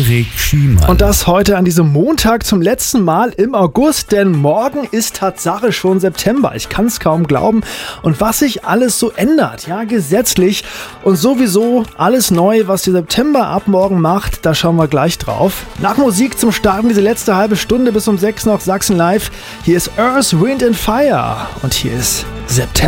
Erik Schiemann. Und das heute an diesem Montag zum letzten Mal im August, denn morgen ist Tatsache schon September. Ich kann es kaum glauben. Und was sich alles so ändert, ja, gesetzlich und sowieso alles neu, was der September ab morgen macht, da schauen wir gleich drauf. Nach Musik zum Starten diese letzte halbe Stunde bis um 6 noch Sachsen Live. Hier ist Earth, Wind and Fire und hier ist September.